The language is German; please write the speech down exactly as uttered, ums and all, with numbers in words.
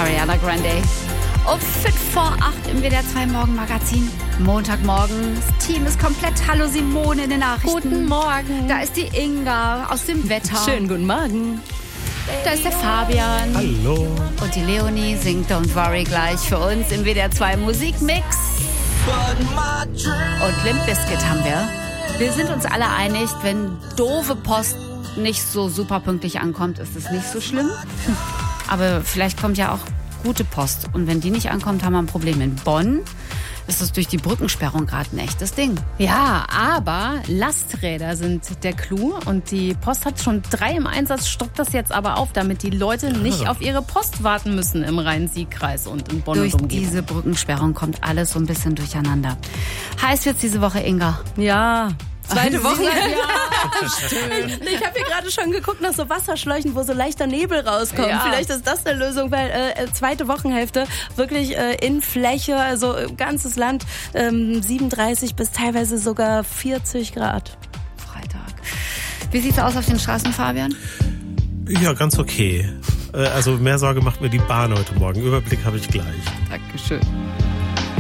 Ariana Grande. Um fünf vor acht im W D R zwei Morgenmagazin. Montagmorgen. Das Team ist komplett. Hallo Simone in den Nachrichten. Guten Morgen. Da ist die Inga aus dem Wetter. Schönen guten Morgen. Da ist der Fabian. Hallo. Und die Leonie singt Don't Worry gleich für uns im W D R zwei Musikmix. Und Limp Bizkit haben wir. Wir sind uns alle einig, wenn doofe Post nicht so super pünktlich ankommt, ist es nicht so schlimm. Aber vielleicht kommt ja auch gute Post. Und wenn die nicht ankommt, haben wir ein Problem. In Bonn ist es durch die Brückensperrung gerade ein echtes Ding. Ja, aber Lasträder sind der Clou und die Post hat schon drei im Einsatz, stockt das jetzt aber auf, damit die Leute nicht auf ihre Post warten müssen im Rhein-Sieg-Kreis und in Bonn Durch und Umgebung. diese Brückensperrung kommt alles so ein bisschen durcheinander. Heiß wird's diese Woche, Inga. Ja. Zweite Woche. Ja, Ich habe hier gerade schon geguckt nach so Wasserschläuchen, wo so leichter Nebel rauskommt. Ja. Vielleicht ist das eine Lösung, weil äh, zweite Wochenhälfte wirklich äh, in Fläche, also äh, ganzes Land, ähm, siebenunddreißig bis teilweise sogar vierzig Grad. Freitag. Wie sieht's aus auf den Straßen, Fabian? Ja, ganz okay. Also mehr Sorge macht mir die Bahn heute Morgen. Überblick habe ich gleich. Dankeschön.